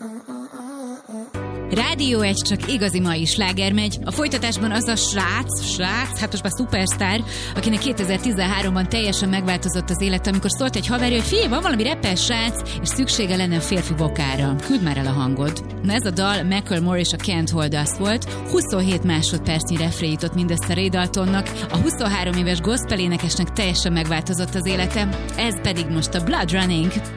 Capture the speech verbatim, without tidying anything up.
Rádió egy, csak igazi mai sláger megy. A folytatásban az a srác, srác, hát most már szupersztár, akinek kétezer-tizenháromban teljesen megváltozott az élet, amikor szólt egy haverja, hogy figyelj, van valami rapper srác, és szüksége lenne a férfi vokára. Küld már el a hangod. Na ez a dal Macklemore és a Can't Hold Us volt. huszonhét másodpercnyi refré jutott mindössze Ray Daltonnak. A huszonhárom éves gospel énekesnek teljesen megváltozott az élete. Ez pedig most a Blood Running.